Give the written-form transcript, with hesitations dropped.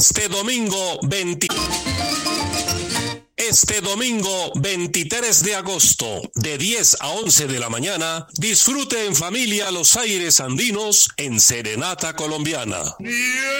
Este domingo 23 de agosto, de 10 a 11 de la mañana, disfrute en familia los aires andinos en Serenata Colombiana.